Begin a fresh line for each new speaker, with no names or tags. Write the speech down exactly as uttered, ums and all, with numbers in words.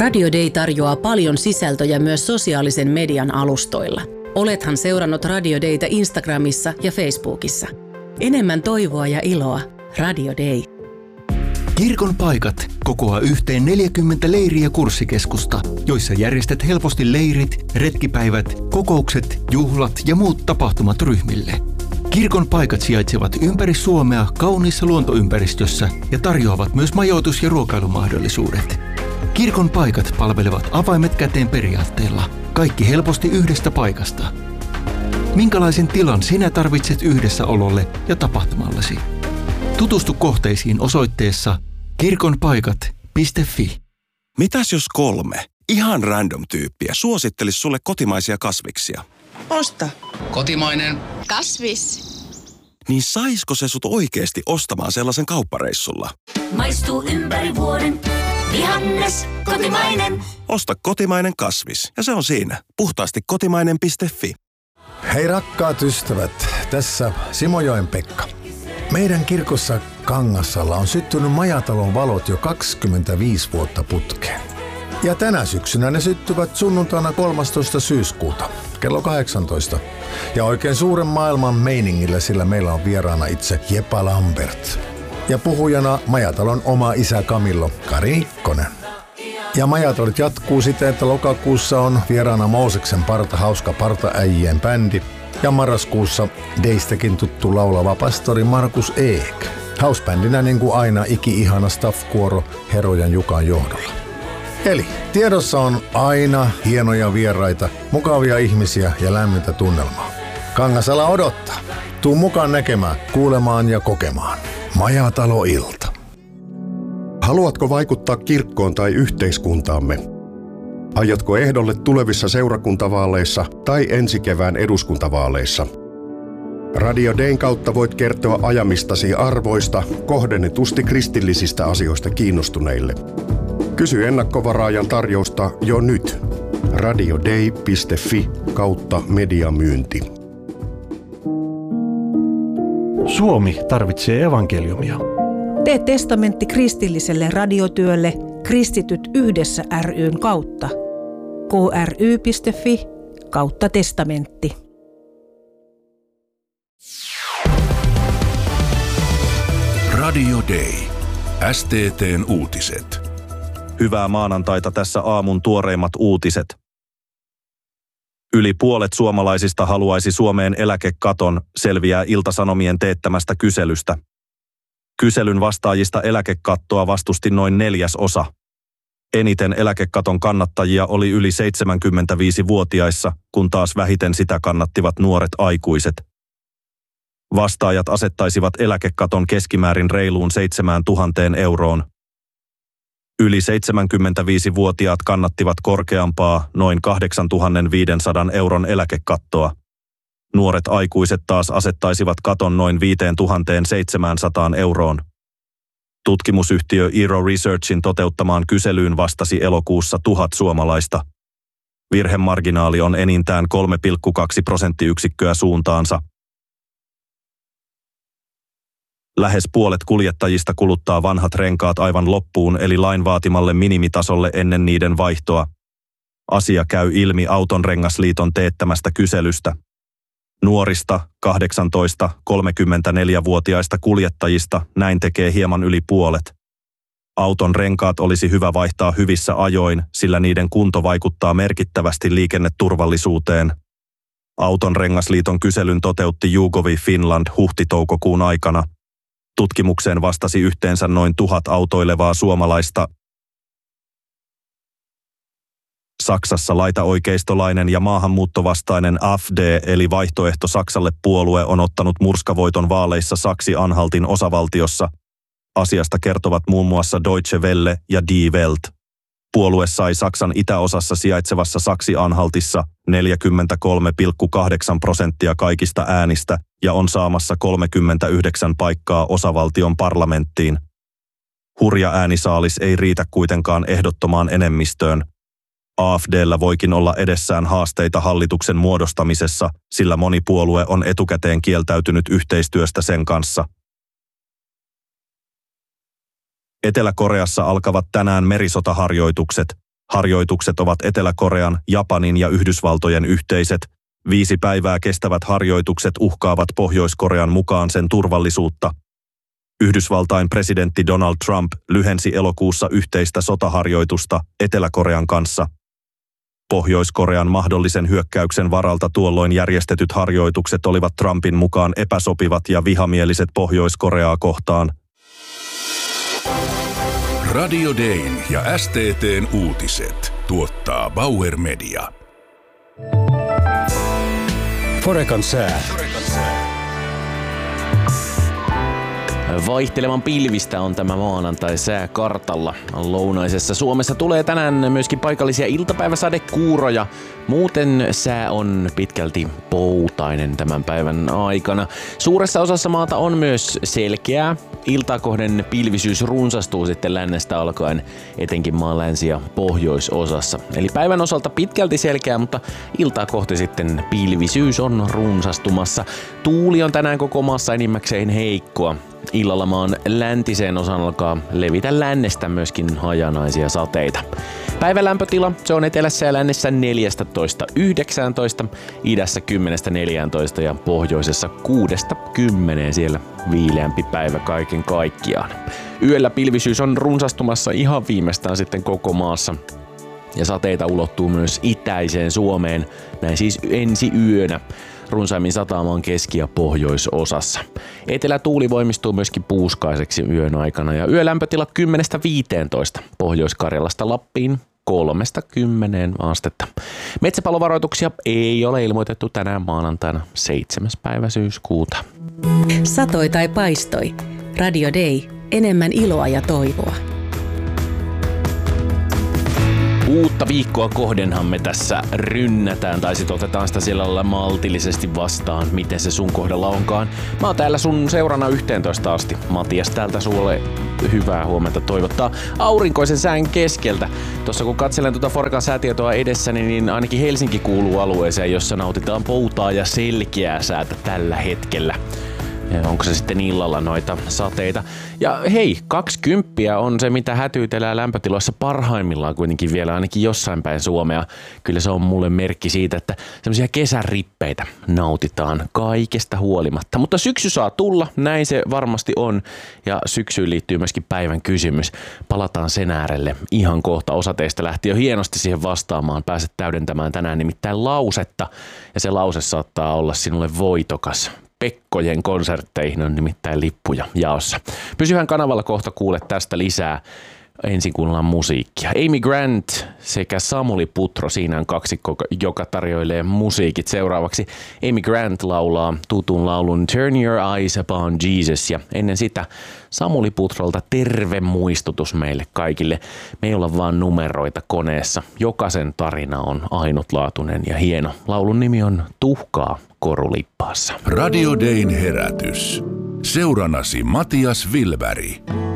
Radio Day tarjoaa paljon sisältöjä myös sosiaalisen median alustoilla. Olethan seurannut Radio Dayta Instagramissa ja Facebookissa. Enemmän toivoa ja iloa. Radio Day.
Kirkon paikat kokoaa yhteen neljäkymmentä leiriä kurssikeskusta, joissa järjestät helposti leirit, retkipäivät, kokoukset, juhlat ja muut tapahtumat ryhmille. Kirkon paikat sijaitsevat ympäri Suomea kauniissa luontoympäristössä ja tarjoavat myös majoitus- ja ruokailumahdollisuudet. Kirkon paikat palvelevat avaimet käteen periaatteella. Kaikki helposti yhdestä paikasta. Minkälaisen tilan sinä tarvitset yhdessäololle ja tapahtumallesi? Tutustu kohteisiin osoitteessa kirkonpaikat piste fi.
Mitäs jos kolme ihan random tyyppiä suosittelisi sulle kotimaisia kasviksia?
Osta.
Kotimainen.
Kasvis.
Niin saisko se sut oikeesti ostamaan sellaisen kauppareissulla?
Maistuu ympäri vuoden. Vihannes, kotimainen.
Osta kotimainen kasvis ja se on siinä. Puhtaasti kotimainen piste fi.
Hei rakkaat ystävät, tässä Simojoen Pekka. Meidän kirkossa Kangassalla on syttynyt majatalon valot jo kaksikymmentäviisi vuotta putkeen. Ja tänä syksynä ne syttyvät sunnuntaina kolmastoista syyskuuta, kello kahdeksantoista. Ja oikein suuren maailman meiningillä, sillä meillä on vieraana itse Jepa Lambert. Ja puhujana majatalon oma isä Camillo Kari Nikkonen. Ja majatolit jatkuu siten, että lokakuussa on vieraana Mooseksen parta, hauska partaäijien bändi. Ja marraskuussa Deistäkin tuttu laulava pastori Markus Eek. Housebändinä niin kuin aina iki-ihana staff-kuoro Herojan Jukan johdolla. Eli tiedossa on aina hienoja vieraita, mukavia ihmisiä ja lämmintä tunnelmaa. Kangasala odottaa. Tuu mukaan näkemään, kuulemaan ja kokemaan. Majatalo-ilta.
Haluatko vaikuttaa kirkkoon tai yhteiskuntaamme? Aiotko ehdolle tulevissa seurakuntavaaleissa tai ensi kevään eduskuntavaaleissa? Radio Dayn kautta voit kertoa ajamistasi arvoista kohdennetusti kristillisistä asioista kiinnostuneille. Kysy ennakkovaraajan tarjousta jo nyt. radioday piste fi kautta mediamyynti.
Suomi tarvitsee evankeliumia.
Tee testamentti kristilliselle radiotyölle Kristityt yhdessä ry:n kautta. kry piste fi kautta testamentti.
Radio Day. S T T:n uutiset.
Hyvää maanantaita, tässä aamun tuoreimmat uutiset. Yli puolet suomalaisista haluaisi Suomeen eläkekaton, selviää Ilta-Sanomien teettämästä kyselystä. Kyselyn vastaajista eläkekattoa vastusti noin neljäsosa. Eniten eläkekaton kannattajia oli yli seitsemänkymmentäviisivuotiaissa, kun taas vähiten sitä kannattivat nuoret aikuiset. Vastaajat asettaisivat eläkekaton keskimäärin reiluun seitsemään tuhanteen euroon. Yli seitsemänkymmentäviisivuotiaat kannattivat korkeampaa, noin kahdeksantuhatta viisisataa euron eläkekattoa. Nuoret aikuiset taas asettaisivat katon noin viisituhatta seitsemänsataa euroon. Tutkimusyhtiö Eero Researchin toteuttamaan kyselyyn vastasi elokuussa tuhat suomalaista. Virhemarginaali on enintään kolme pilkku kaksi prosenttiyksikköä suuntaansa. Lähes puolet kuljettajista kuluttaa vanhat renkaat aivan loppuun eli lain vaatimalle minimitasolle ennen niiden vaihtoa. Asia käy ilmi Autonrengasliiton teettämästä kyselystä. Nuorista kahdeksantoista–kolmekymmentäneljävuotiaista kuljettajista näin tekee hieman yli puolet. Auton renkaat olisi hyvä vaihtaa hyvissä ajoin, sillä niiden kunto vaikuttaa merkittävästi liikenneturvallisuuteen. Autonrengasliiton kyselyn toteutti YouGov Finland huhti-toukokuun aikana. Tutkimukseen vastasi yhteensä noin tuhat autoilevaa suomalaista. Saksassa laitaoikeistolainen ja maahanmuuttovastainen A F D eli vaihtoehto Saksalle puolue on ottanut murskavoiton vaaleissa Saksi-Anhaltin osavaltiossa. Asiasta kertovat muun muassa Deutsche Welle ja Die Welt. Puolue sai Saksan itäosassa sijaitsevassa Saksi-Anhaltissa neljäkymmentäkolme pilkku kahdeksan prosenttia kaikista äänistä ja on saamassa kolmekymmentäyhdeksän paikkaa osavaltion parlamenttiin. Hurja äänisaalis ei riitä kuitenkaan ehdottomaan enemmistöön. A F D:llä voikin olla edessään haasteita hallituksen muodostamisessa, sillä moni puolue on etukäteen kieltäytynyt yhteistyöstä sen kanssa. Etelä-Koreassa alkavat tänään merisotaharjoitukset. Harjoitukset ovat Etelä-Korean, Japanin ja Yhdysvaltojen yhteiset. Viisi päivää kestävät harjoitukset uhkaavat Pohjois-Korean mukaan sen turvallisuutta. Yhdysvaltain presidentti Donald Trump lyhensi elokuussa yhteistä sotaharjoitusta Etelä-Korean kanssa. Pohjois-Korean mahdollisen hyökkäyksen varalta tuolloin järjestetyt harjoitukset olivat Trumpin mukaan epäsopivat ja vihamieliset Pohjois-Koreaa kohtaan.
Radio Dayn ja S T T:n uutiset tuottaa Bauer Media.
Forecan sää. Vaihtelevan pilvistä on tämä maanantai sääkartalla. Lounaisessa Suomessa tulee tänään myöskin paikallisia iltapäiväsadekuuroja. Muuten sää on pitkälti poutainen tämän päivän aikana. Suuressa osassa maata on myös selkeää. Iltaa kohden pilvisyys runsastuu sitten lännestä alkaen, etenkin maan länsi- ja pohjoisosassa. Eli päivän osalta pitkälti selkeää, mutta iltaa kohti sitten pilvisyys on runsastumassa. Tuuli on tänään koko maassa enimmäkseen heikkoa. Illalla maan läntiseen osaan alkaa levitä lännestä myöskin hajanaisia sateita. Päivän lämpötila, se on etelässä ja lännessä neljätoista yhdeksäntoista, idässä kymmenestä neljääntoista ja pohjoisessa kuudesta kymmeneen, siellä viileämpi päivä kaiken kaikkiaan. Yöllä pilvisyys on runsastumassa ihan viimeistään sitten koko maassa. Ja sateita ulottuu myös itäiseen Suomeen, näin siis ensi yönä. Runsaimmin sataamaan keski- ja pohjoisosassa. Etelätuuli voimistuu myöskin puuskaiseksi yön aikana ja yölämpötila kymmenestä viiteentoista, Pohjois-Karjalasta Lappiin kolmesta kymmeneen astetta. Metsäpalovaroituksia ei ole ilmoitettu tänään maanantaina seitsemäs päivä syyskuuta.
Satoi tai paistoi. Radio Day. Enemmän iloa ja toivoa.
Uutta viikkoa kohdenhan me tässä rynnätään, tai sit otetaan sitä siellä lailla maltillisesti vastaan, miten se sun kohdalla onkaan. Mä oon täällä sun seurana yhteentoista asti. Matias täältä sulle hyvää huomenta toivottaa aurinkoisen sään keskeltä. Tuossa kun katselen tuota Forecan säätietoa edessäni, niin ainakin Helsinki kuuluu alueeseen, jossa nautitaan poutaa ja selkeää säätä tällä hetkellä. Ja onko se sitten illalla noita sateita. Ja hei, kaksikymppiä on se, mitä hätyytellään lämpötiloissa parhaimmillaan kuitenkin vielä ainakin jossain päin Suomea. Kyllä se on mulle merkki siitä, että semmoisia kesärippeitä nautitaan kaikesta huolimatta. Mutta syksy saa tulla, näin se varmasti on. Ja syksyyn liittyy myöskin päivän kysymys. Palataan sen äärelle ihan kohta. Osa teistä lähti jo hienosti siihen vastaamaan. Pääset täydentämään tänään nimittäin lausetta. Ja se lause saattaa olla sinulle voitokas. Pekkojen konsertteihin on nimittäin lippuja jaossa. Pysyhän kanavalla, kohta kuulet tästä lisää. Ensin kuunnellaan musiikkia. Amy Grant sekä Samuli Putro, siinä on kaksikko, joka tarjoilee musiikit. Seuraavaksi Amy Grant laulaa tutun laulun Turn Your Eyes Upon Jesus, ja ennen sitä Samuli Putrolta terve muistutus meille kaikille. Me ei olla vaan numeroita koneessa. Jokaisen tarina on ainutlaatuinen ja hieno. Laulun nimi on Tuhkaa korulippaassa.
Radio Dayn herätys. Seuranasi Matias Wilberg.